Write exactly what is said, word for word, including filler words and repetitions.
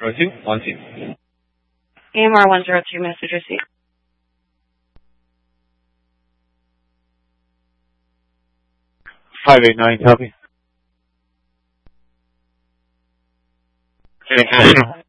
zero two one two. A M R one zero two, message received. five eight nine, copy. International.